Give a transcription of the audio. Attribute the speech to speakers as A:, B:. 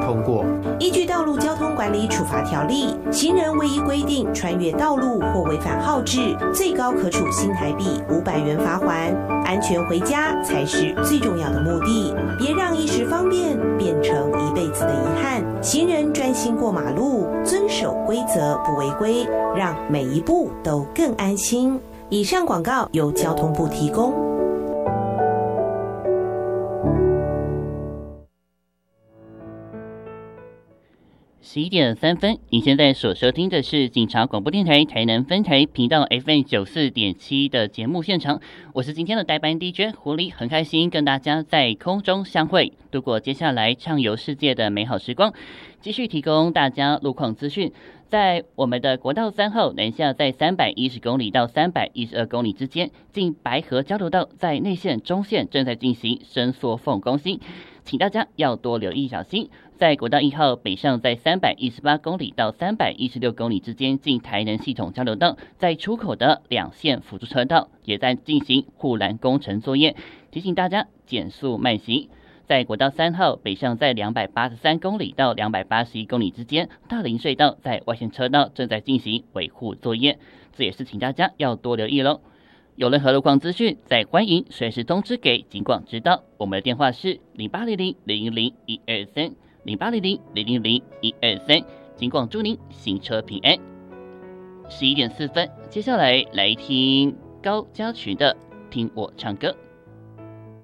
A: 通过。
B: 依据《道路交通管理处罚条例》，行人唯一规定穿越道路或违反号志，最高可处新台币500元罚锾。安全回家才是最重要的目的，别让一时方便变成一辈子的遗憾。行人专心过马路，遵守规则不违规，让每一步都更安心。以上广告由交通部提供。
C: 11:03，您现在所收听的是警察广播电台台南分台频道 FM 94.7的节目现场，我是今天的代班 DJ 狐狸，很开心跟大家在空中相会，度过接下来畅游世界的美好时光。继续提供大家路况资讯，在我们的国道3号南下在310公里到312公里之间，近白河交流道在内线、中线正在进行伸缩缝更新，请大家要多留意小心。在国道1号北上在318公里到316公里之间，近台南系统交流道在出口的两线辅助车道也在进行护栏工程作业，提醒大家减速慢行。在国道3号北上在283公里到281公里之间，大林隧道在外线车道正在进行维护作业，这也是请大家要多留意咯。有任何路况资讯，再欢迎随时通知给警广知道。我们的电话是0800-000-123，0800-000-123。警广祝您行车平安。11:04，接下来听高家群的《听我唱歌》。